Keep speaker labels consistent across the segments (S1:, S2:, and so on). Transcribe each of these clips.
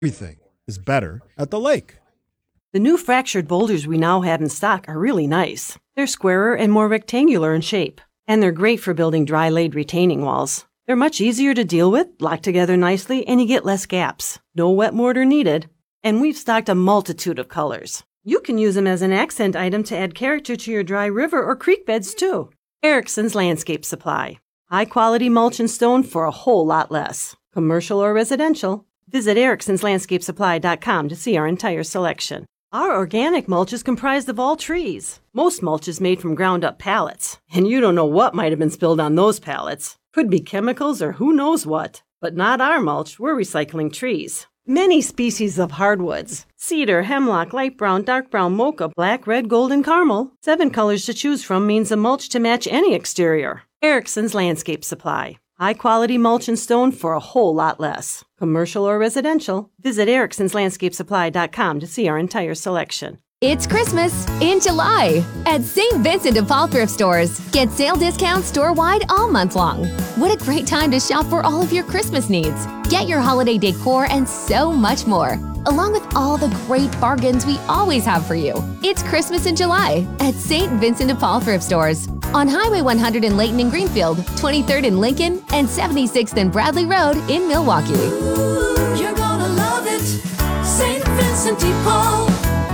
S1: Everything is better at the lake.
S2: The new fractured boulders we now have in stock are really nice. They're squarer and more rectangular in shape, and they're great for building dry-laid retaining walls. They're much easier to deal with, lock together nicely, and you get less gaps. No wet mortar needed. And we've stocked a multitude of colors. You can use them as an accent item to add character to your dry river or creek beds, too. Erickson's Landscape Supply. High-quality mulch and stone for a whole lot less. Commercial or residential. Visit ericksonslandscapesupply.com to see our entire selection. Our organic mulch is comprised of all trees. Most mulch is made from ground-up pallets, and you don't know what might have been spilled on those pallets. Could be chemicals or who knows what. But not our mulch, we're recycling trees. Many species of hardwoods. Cedar, hemlock, light brown, dark brown, mocha, black, red, gold, and caramel. 7 colors to choose from means a mulch to match any exterior. Erickson's Landscape Supply. High-quality mulch and stone for a whole lot less. Commercial or residential. Visit ericksonslandscapesupply.com to see our entire selection.
S3: It's Christmas in July at St. Vincent de Paul Thrift Stores. Get sale discounts store-wide all month long. What a great time to shop for all of your Christmas needs. Get your holiday decor and so much more, along with all the great bargains we always have for you. It's Christmas in July at St. Vincent de Paul Thrift Stores on Highway 100 in Layton and Greenfield, 23rd in Lincoln, and 76th and Bradley Road in Milwaukee.
S4: Ooh, you're gonna love it, St. Vincent de Paul.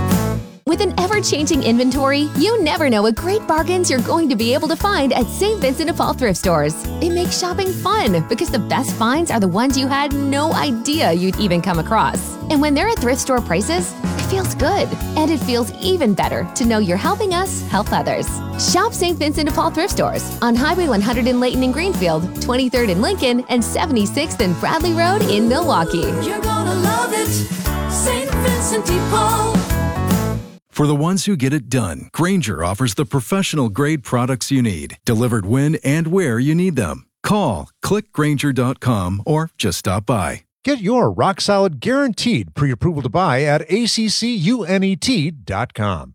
S3: With an ever-changing inventory, you never know what great bargains you're going to be able to find at St. Vincent de Paul Thrift Stores. It makes shopping fun because the best finds are the ones you had no idea you'd even come across. And when they're at thrift store prices, it feels good. And it feels even better to know you're helping us help others. Shop St. Vincent de Paul Thrift Stores on Highway 100 in Layton and Greenfield, 23rd in Lincoln, and 76th and Bradley Road in Milwaukee.
S4: You're gonna love it, St. Vincent de Paul.
S5: For the ones who get it done, Grainger offers the professional-grade products you need, delivered when and where you need them. Call, click Grainger.com, or just stop by.
S6: Get your rock-solid guaranteed pre-approval to buy at ACCUNET.com.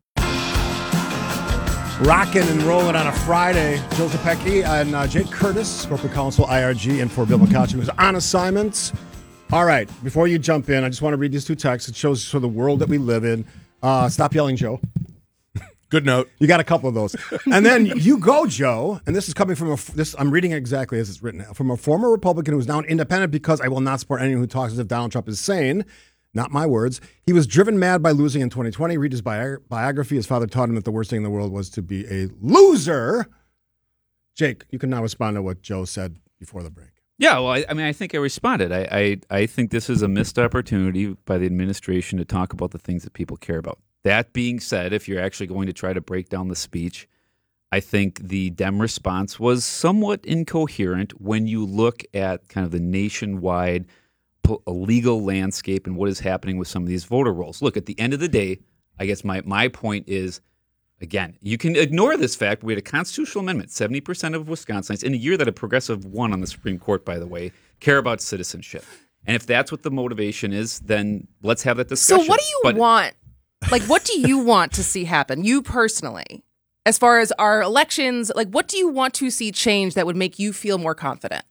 S1: Rocking and rolling on a Friday. Joe Zepecki and Jake Curtis, Corporate Counsel, IRG, and for Bill McCutcheon, who's on assignment. All right, before you jump in, I just want to read these 2 texts. It shows for the world that we live in. Stop yelling, Joe.
S7: Good note.
S1: You got a couple of those. And then you go, Joe, and this is coming from I'm reading it exactly as it's written, from a former Republican who's now an independent because I will not support anyone who talks as if Donald Trump is sane. Not my words. He was driven mad by losing in 2020. Read his biography. His father taught him that the worst thing in the world was to be a loser. Jake, you can now respond to what Joe said before the break.
S8: Yeah, well, I think I responded. I think this is a missed opportunity by the administration to talk about the things that people care about. That being said, if you're actually going to try to break down the speech, I think the Dem response was somewhat incoherent when you look at kind of the nationwide legal landscape and what is happening with some of these voter rolls. Look, at the end of the day, I guess my point is, again, you can ignore this fact. We had a constitutional amendment. 70% of Wisconsinites, in a year that a progressive won on the Supreme Court, by the way, care about citizenship. And if that's what the motivation is, then let's have that discussion.
S9: So what do you want? Like, what do you want to see happen, you personally, as far as our elections? Like, what do you want to see change that would make you feel more confident?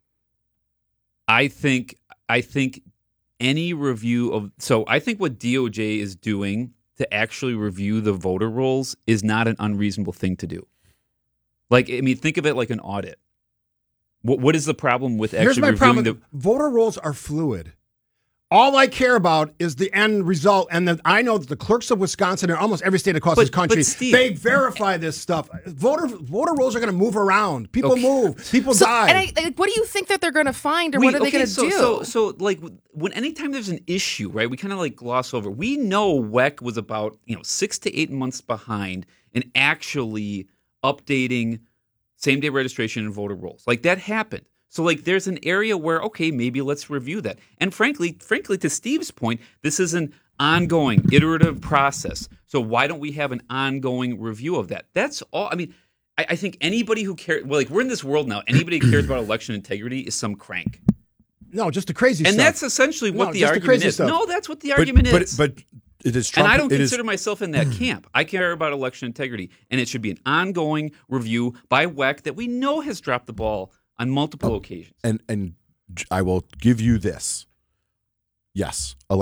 S8: I think any review of – so I think what DOJ is doing – to actually review the voter rolls is not an unreasonable thing to do. Like, I mean, think of it like an audit. What is the problem with actually reviewing
S1: problem. Voter rolls are fluid. All I care about is the end result, and then I know that the clerks of Wisconsin and almost every state across this country, they verify this stuff. Voter rolls are going to move around. People move. People die.
S9: And what do you think that they're going to find, or what are they going to do?
S8: So, like, anytime there's an issue, right, we kind of like gloss over. We know WEC was about 6 to 8 months behind in actually updating same-day registration and voter rolls. Like, that happened. So, like, there's an area where, okay, maybe let's review that. And frankly, to Steve's point, this is an ongoing, iterative process. So why don't we have an ongoing review of that? That's all. I mean, I think anybody who cares, well, like, we're in this world now. Anybody who cares about election integrity is some crank.
S1: No, just the crazy stuff.
S8: And that's essentially what the argument is. No, that's what the argument is.
S7: But it is Trump.
S8: And I don't consider myself in that camp. I care about election integrity. And it should be an ongoing review by WEC that we know has dropped the ball on multiple occasions.
S7: And I will give you this. Yes.